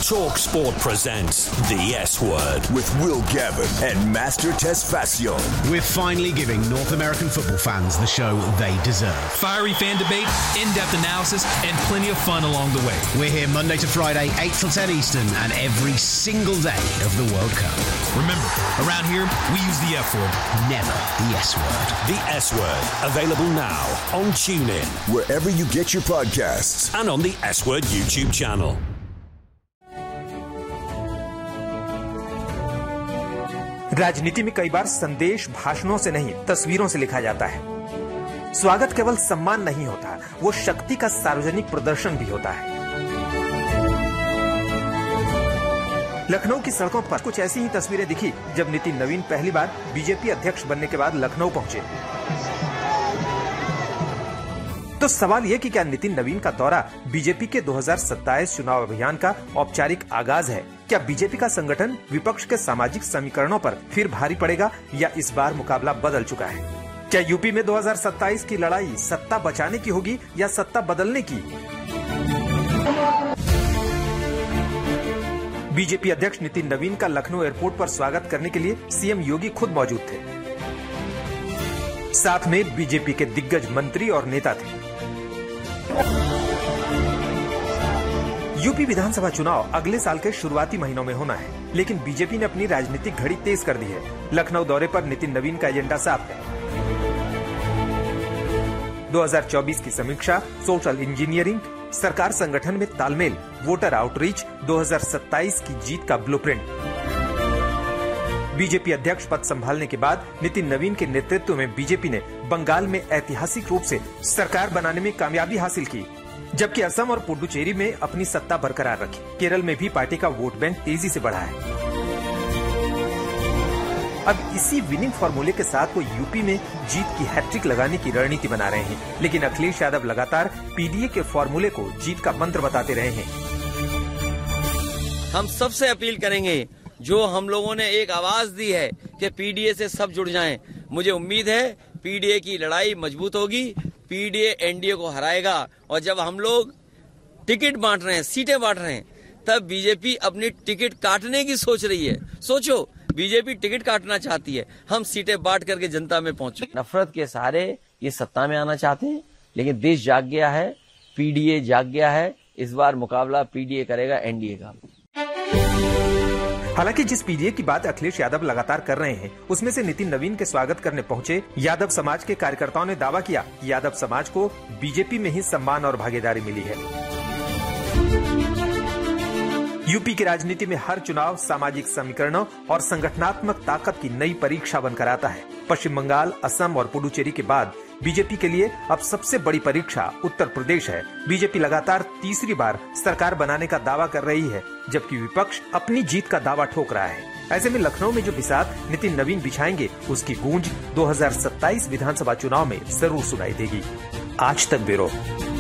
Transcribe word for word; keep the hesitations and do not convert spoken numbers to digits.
Talk Sport presents The S Word with Will Gavin and Master Tesfacion. We're finally giving North American football fans the show they deserve. Fiery fan debate, in-depth analysis, and plenty of fun along the way. We're here Monday to Friday, eight till ten Eastern, and every single day of the World Cup. Remember, around here, we use the F word. Never the S word. The S Word, available now on TuneIn, Wherever you get your podcasts. and on the S Word YouTube channel. राजनीति में कई बार संदेश भाषणों से नहीं, तस्वीरों से लिखा जाता है। स्वागत केवल सम्मान नहीं होता, वो शक्ति का सार्वजनिक प्रदर्शन भी होता है। लखनऊ की सड़कों पर कुछ ऐसी ही तस्वीरें दिखी जब नितिन नवीन पहली बार बीजेपी अध्यक्ष बनने के बाद लखनऊ पहुंचे। तो सवाल यह कि क्या नितिन नवीन का दौरा बीजेपी के दो हज़ार सत्ताईस चुनाव अभियान का औपचारिक आगाज है? क्या बीजेपी का संगठन विपक्ष के सामाजिक समीकरणों पर फिर भारी पड़ेगा या इस बार मुकाबला बदल चुका है? क्या यूपी में दो हज़ार सत्ताईस की लड़ाई सत्ता बचाने की होगी या सत्ता बदलने की? बीजेपी अध्यक्ष नितिन नवीन का लखनऊ एयरपोर्ट पर स्वागत करने के लिए सीएम योगी खुद मौजूद थे। साथ में बीजेपी के दिग्गज मंत्री और नेता थे। यूपी विधानसभा चुनाव अगले साल के शुरुआती महीनों में होना है, लेकिन बीजेपी ने अपनी राजनीतिक घड़ी तेज कर दी है। लखनऊ दौरे पर नितिन नवीन का एजेंडा साफ है। दो हज़ार चौबीस की समीक्षा, सोशल इंजीनियरिंग, सरकार संगठन में तालमेल, वोटर आउटरीच, दो हज़ार सत्ताईस की जीत का ब्लूप्रिंट। बीजेपी अध्यक्ष पद संभालने के बाद नितिन नवीन के नेतृत्व में बीजेपी ने बंगाल में ऐतिहासिक रूप से सरकार बनाने में कामयाबी हासिल की, जबकि असम और पुडुचेरी में अपनी सत्ता बरकरार रखी। केरल में भी पार्टी का वोट बैंक तेजी से बढ़ा है। अब इसी विनिंग फॉर्मूले के साथ वो यूपी में जीत की हैट्रिक लगाने की रणनीति बना रहे हैं, लेकिन अखिलेश यादव लगातार पीडीए के फॉर्मूले को जीत का मंत्र बताते रहे हैं। हम सबसे अपील करेंगे, जो हम लोगों ने एक आवाज दी है कि पीडीए से सब जुड़ जाएं। मुझे उम्मीद है पीडीए की लड़ाई मजबूत होगी, पीडीए एनडीए को हराएगा। और जब हम लोग टिकट बांट रहे हैं, सीटें बांट रहे हैं, तब बीजेपी अपनी टिकट काटने की सोच रही है। सोचो, बीजेपी टिकट काटना चाहती है, हम सीटें बांट करके जनता में पहुंचे। नफरत के सहारे ये सत्ता में आना चाहते हैं, लेकिन देश जाग गया है, पीडीए जाग गया है। इस बार मुकाबला पीडीए करेगा एनडीए का। हालांकि जिस पीडीए की बात अखिलेश यादव लगातार कर रहे हैं, उसमें से नितिन नवीन के स्वागत करने पहुंचे यादव समाज के कार्यकर्ताओं ने दावा किया कि यादव समाज को बीजेपी में ही सम्मान और भागीदारी मिली है। यूपी की राजनीति में हर चुनाव सामाजिक समीकरणों और संगठनात्मक ताकत की नई परीक्षा बनकर आता है। पश्चिम बंगाल, असम और पुडुचेरी के बाद बीजेपी के लिए अब सबसे बड़ी परीक्षा उत्तर प्रदेश है। बीजेपी लगातार तीसरी बार सरकार बनाने का दावा कर रही है, जबकि विपक्ष अपनी जीत का दावा ठोक रहा है। ऐसे में लखनऊ में जो बिसात नितिन नवीन बिछाएंगे, उसकी गूंज दो हज़ार सत्ताईस विधानसभा चुनाव में जरूर सुनाई देगी। आज तक ब्यूरो।